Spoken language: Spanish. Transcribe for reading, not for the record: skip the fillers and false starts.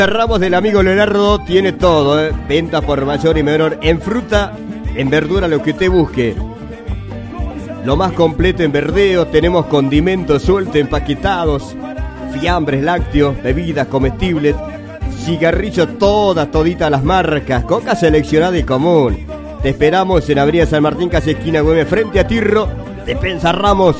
Ramos del amigo Leonardo tiene todo, venta por mayor y menor en fruta, en verdura, lo que usted busque. Lo más completo en verdeo, tenemos condimentos sueltos, empaquetados, fiambres, lácteos, bebidas comestibles, cigarrillos, toditas las marcas, coca seleccionada y común. Te esperamos en Avenida San Martín, casi esquina Güemes, frente a Tirro, Despensa Ramos.